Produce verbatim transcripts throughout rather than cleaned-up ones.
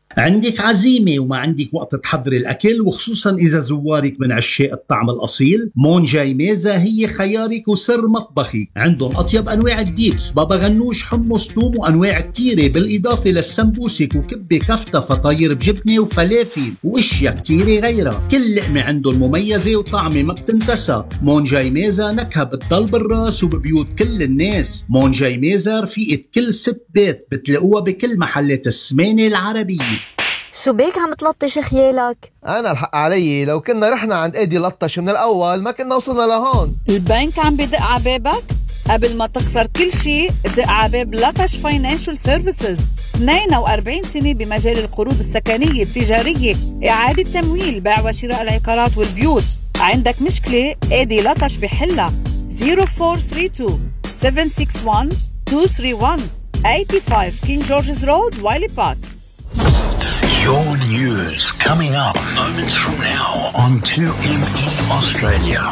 عندك عزيمة وما عندك وقت تحضري الأكل، وخصوصا إذا زوارك من عشاق الطعم الأصيل، مونجاي ميزة هي خيارك وسر مطبخي. عندهم أطيب أنواع الديبس، بابا غنوش، حمص، توم، وأنواع كتيرة، بالإضافة للسمبوسك وكبة كفتة فطاير بجبنة وفلافل وأشياء كتيرة غيرها. كل لقمة عندهم مميزة وطعمة ما بتنتسى. مونجاي ميزة نكهة بتضل بالراس وببيوت كل الناس. مونجاي ميزة رفيقة كل ست بيت، بتلاقوها بكل محلات السمانة العربية. شو بيك عم تلطش خيالك؟ أنا الحق علي، لو كنا رحنا عند إيدي لطش من الأول ما كنا وصلنا لهون. البنك عم بدق عبابك؟ قبل ما تخسر كل شيء دق عباب لطش فاينانشال سيرفيسز. اثنين وأربعين سنة بمجال القروض السكنية التجارية، إعادة تمويل، بيع وشراء العقارات والبيوت. عندك مشكلة؟ إيدي لطش بحلها. صفر أربعة ثلاثة اثنين سبعة ستة واحد اثنين ثلاثة واحد خمسة وثمانين King George's Road, Wiley Park. Your news coming up moments from now on two M E Australia.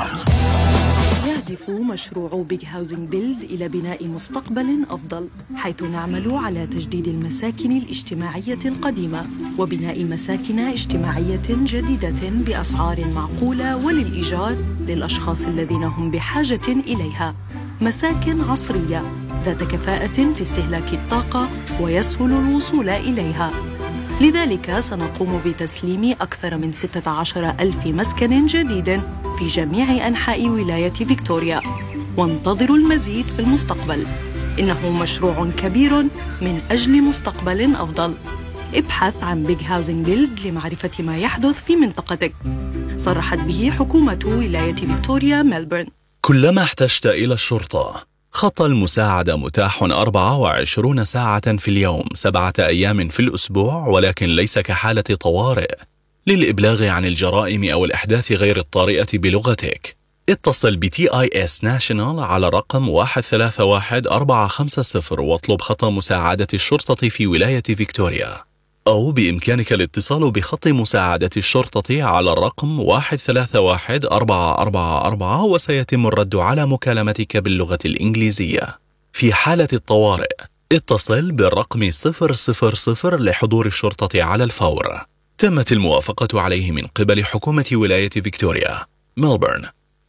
يهدف مشروع بيج هاوزنج بيلد إلى بناء مستقبل أفضل، حيث نعمل على تجديد المساكن الاجتماعية القديمة وبناء مساكن اجتماعية جديدة بأسعار معقولة وللإيجار للأشخاص الذين هم بحاجة إليها. مساكن عصرية ذات كفاءة في استهلاك الطاقة ويسهل الوصول إليها. لذلك سنقوم بتسليم أكثر من ستة عشر ألف مسكن جديد في جميع أنحاء ولاية فيكتوريا، وانتظروا المزيد في المستقبل. إنه مشروع كبير من أجل مستقبل أفضل. ابحث عن بيج هاوزنج بيلد لمعرفة ما يحدث في منطقتك. صرحت به حكومة ولاية فيكتوريا ميلبورن. كلما احتجت إلى الشرطة، خط المساعدة متاح أربعة وعشرين ساعة في اليوم، سبعة أيام في الأسبوع، ولكن ليس كحالة طوارئ. للإبلاغ عن الجرائم أو الأحداث غير الطارئة بلغتك، اتصل ب تي آي إس National على رقم واحد ثلاثة واحد أربعة خمسة صفر واطلب خط مساعدة الشرطة في ولاية فيكتوريا. أو بإمكانك الاتصال بخط مساعدة الشرطة على الرقم واحد ثلاثة واحد أربعة أربعة أربعة، وسيتم الرد على مكالمتك باللغة الإنجليزية. في حالة الطوارئ، اتصل بالرقم صفر صفر صفر لحضور الشرطة على الفور. تمت الموافقة عليه من قبل حكومة ولاية فيكتوريا، ميلبورن.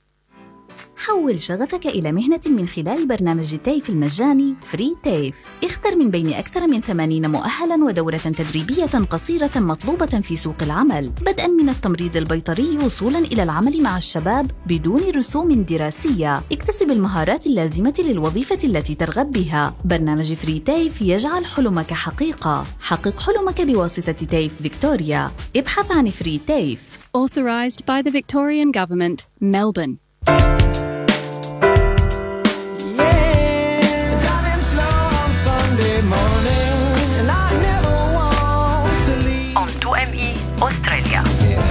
حول شغفك إلى مهنة من خلال برنامج تيف المجاني فري تيف. اختر من بين أكثر من ثمانين مؤهلاً ودورة تدريبية قصيرة مطلوبة في سوق العمل، بدءاً من التمريض البيطري وصولاً إلى العمل مع الشباب بدون رسوم دراسية. اكتسب المهارات اللازمة للوظيفة التي ترغب بها. برنامج فري تيف يجعل حلمك حقيقة. حقق حلمك بواسطة تيف فيكتوريا. ابحث عن فري تيف. Authorised by the Victorian Government, Melbourne. On two M E Australia.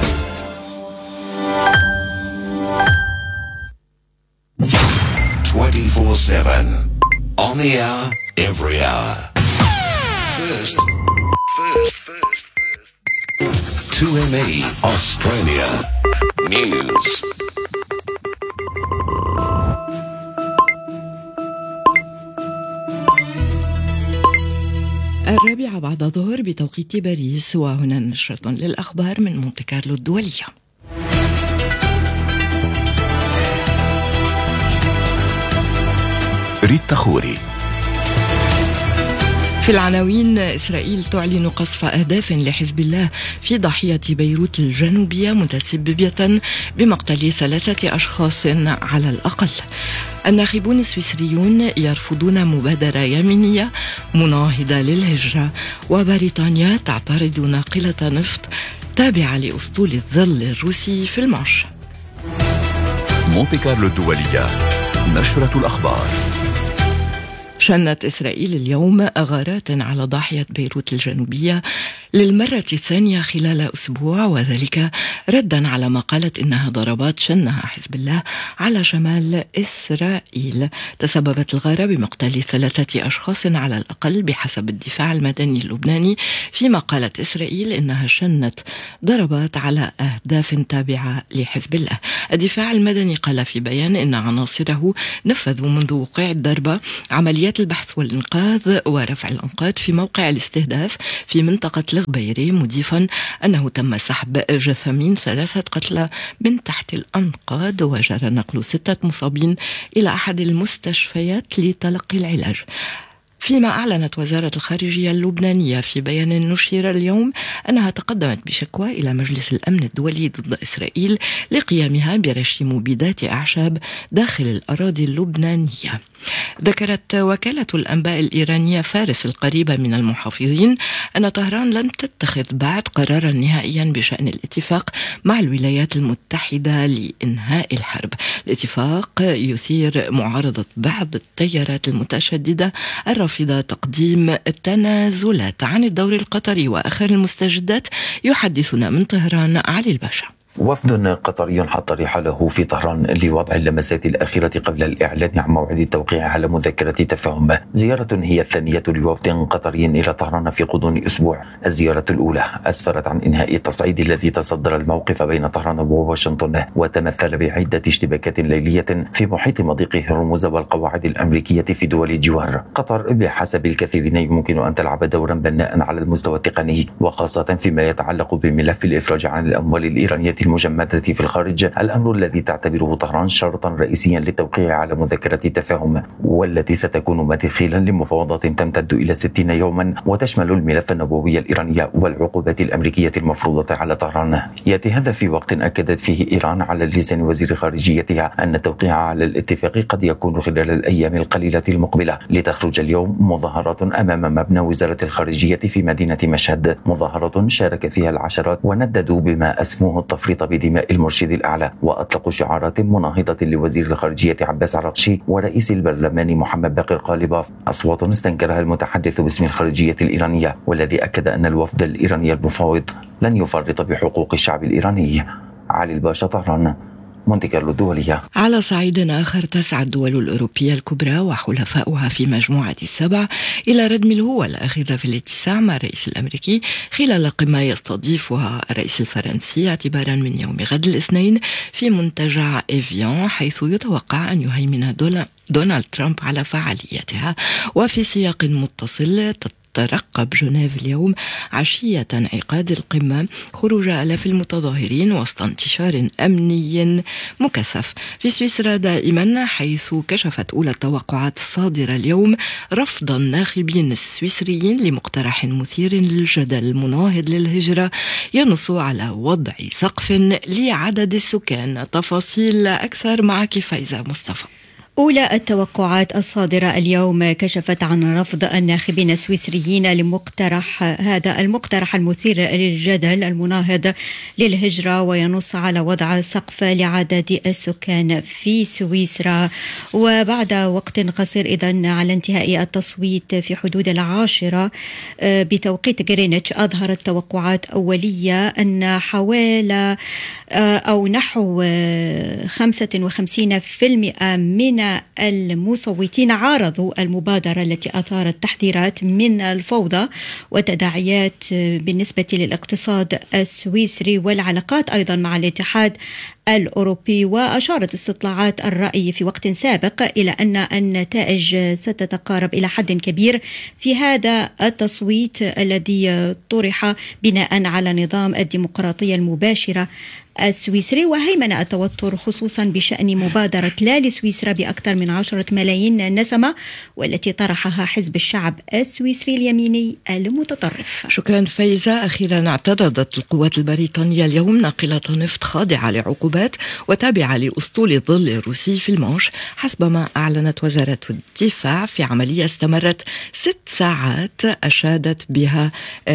twenty-four seven on the hour, every hour. First, first, first, first. two M E Australia News. الرابعة بعد الظهر بتوقيت باريس، وهنا نشرة للأخبار من مونتي كارلو الدولية. ريتا خوري. في العناوين، إسرائيل تعلن قصف أهداف لحزب الله في ضاحية بيروت الجنوبية متسببة بمقتل ثلاثة أشخاص على الأقل. الناخبون السويسريون يرفضون مبادرة يمينية مناهضة للهجرة. وبريطانيا تعترض ناقلة نفط تابعة لأسطول الظل الروسي في المانش. مونتي كارلو الدولية، نشرة الأخبار. شنت إسرائيل اليوم غارات على ضاحية بيروت الجنوبية للمرة الثانية خلال أسبوع، وذلك ردا على ما قالت إنها ضربات شنها حزب الله على شمال إسرائيل. تسببت الغارة بمقتل ثلاثة أشخاص على الأقل بحسب الدفاع المدني اللبناني، فيما قالت إسرائيل إنها شنت ضربات على أهداف تابعة لحزب الله. الدفاع المدني قال في بيان إن عناصره نفذوا منذ وقوع الضربة عمليات البحث والإنقاذ ورفع الأنقاض في موقع الاستهداف في منطقة الغبيري، مضيفا أنه تم سحب جثامين ثلاثة قتلى من تحت الأنقاض، وجرى نقل ستة مصابين إلى أحد المستشفيات لتلقي العلاج. فيما أعلنت وزارة الخارجية اللبنانية في بيان نشر اليوم أنها تقدمت بشكوى إلى مجلس الأمن الدولي ضد إسرائيل لقيامها برش مبيدات أعشاب داخل الأراضي اللبنانية. ذكرت وكالة الأنباء الإيرانية فارس القريبة من المحافظين أن طهران لم تتخذ بعد قرارا نهائيا بشأن الاتفاق مع الولايات المتحدة لإنهاء الحرب. الاتفاق يثير معارضة بعض التيارات المتشددة الرافضة تقديم التنازلات. عن الدور القطري وآخر المستجدات يحدثنا من طهران علي الباشا. وفد قطري حط رحاله في طهران لوضع اللمسات الأخيرة قبل الإعلان عن موعد التوقيع على مذكرة تفاهم. زيارة هي الثانية لوفد قطري إلى طهران في غضون أسبوع. الزيارة الأولى أسفرت عن إنهاء التصعيد الذي تصدر الموقف بين طهران وواشنطن، وتمثل بعدة اشتباكات ليلية في محيط مضيق هرمز والقواعد الأمريكية في دول الجوار. قطر بحسب الكثيرين يمكن أن تلعب دورا بناء على المستوى التقني، وخاصة فيما يتعلق بملف الإفراج عن الأموال الإيرانية المجمدة في الخارج، الأمر الذي تعتبره طهران شرطا رئيسيا للتوقيع على مذكرة تفاهم، والتي ستكون مدخلا لمفاوضات تمتد إلى ستين يوما وتشمل الملف النووي الإيراني والعقوبات الأمريكية المفروضة على طهران. يأتي هذا في وقت أكدت فيه إيران على لسان وزير خارجيتها أن التوقيع على الاتفاق قد يكون خلال الأيام القليلة المقبلة. لتخرج اليوم مظاهرات أمام مبنى وزارة الخارجية في مدينة مشهد، مظاهرة شارك فيها العشرات ونددوا بما أسموه التفريط بدماء المرشد الأعلى، وأطلقوا شعارات مناهضة لوزير الخارجية عباس عراقشي ورئيس البرلمان محمد باقر قالباف. أصوات استنكرها المتحدث باسم الخارجية الإيرانية، والذي أكد أن الوفد الإيراني المفاوض لن يفرط بحقوق الشعب الإيراني. علي الباشا، طهران، مونتي كارلو الدولية. على صعيد آخر، تسعى الدول الأوروبية الكبرى وحلفاؤها في مجموعة السبع إلى ردم الهوة الآخذة في الاتساع مع الرئيس الأمريكي خلال قمة يستضيفها الرئيس الفرنسي اعتبارا من يوم غد الاثنين في منتجع إيفيان، حيث يتوقع أن يهيمن دونالد ترامب على فعاليتها. وفي سياق متصل ترقب جنيف اليوم عشية انعقاد القمة خروج آلاف المتظاهرين وسط انتشار أمني مكثف. في سويسرا دائما، حيث كشفت أولى التوقعات الصادرة اليوم رفض الناخبين السويسريين لمقترح مثير للجدل مناهض للهجرة ينص على وضع سقف لعدد السكان. تفاصيل أكثر معك فايزة مصطفى. أولى التوقعات الصادرة اليوم كشفت عن رفض الناخبين السويسريين لمقترح هذا المقترح المثير للجدل المناهض للهجرة، وينص على وضع سقف لعدد السكان في سويسرا. وبعد وقت قصير إذن على انتهاء التصويت في حدود العاشرة بتوقيت غرينتش، أظهرت توقعات أولية أن حوالي أو نحو خمسة وخمسين بالمئة من المصوتين عارضوا المبادرة التي أثارت تحذيرات من الفوضى وتداعيات بالنسبة للاقتصاد السويسري والعلاقات أيضا مع الاتحاد الأوروبي. وأشارت استطلاعات الرأي في وقت سابق إلى أن النتائج ستتقارب إلى حد كبير في هذا التصويت الذي طرح بناء على نظام الديمقراطية المباشرة السويسري. وهيمن التوتر خصوصا بشأن مبادرة لا لسويسرا بأكثر من عشرة ملايين نسمة، والتي طرحها حزب الشعب السويسري اليميني المتطرف. شكرا فايزة. أخيرا، اعترضت القوات البريطانية اليوم ناقلة نفط خاضعة لعقوبات وتابعة لأسطول الظل الروسي في المانش، حسب ما أعلنت وزارة الدفاع في عملية استمرت ست ساعات أشادت بها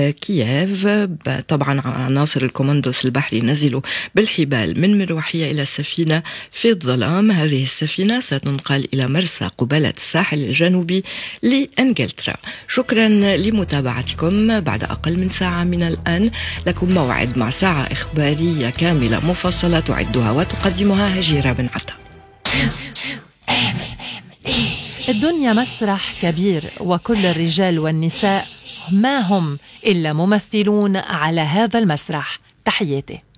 كييف. طبعا عناصر الكوماندوس البحري نزلوا بالحبال من مروحية إلى السفينة في الظلام. هذه السفينة ستنقل إلى مرسى قبالة الساحل الجنوبي لإنجلترا. شكرا لمتابعتكم. بعد أقل من ساعة من الآن لكم موعد مع ساعة إخبارية كاملة مفصلة تعدها وتقدمها هجيرة بن عطا. الدنيا مسرح كبير، وكل الرجال والنساء ما هم إلا ممثلون على هذا المسرح. تحياتي.